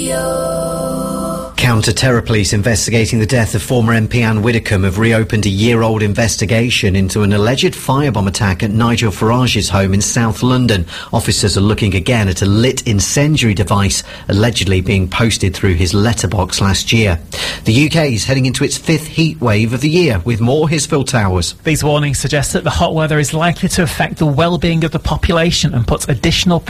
Radio. Counter-terror police investigating the death of former MP Anne Widdecombe have reopened a year-old investigation into an alleged firebomb attack at Nigel Farage's home in South London. Officers are looking again at a lit incendiary device allegedly being posted through his letterbox last year. The UK is heading into its fifth heat wave of the year, with more. Here's Phil Towers. These warnings suggest that the hot weather is likely to affect the well-being of the population and puts additional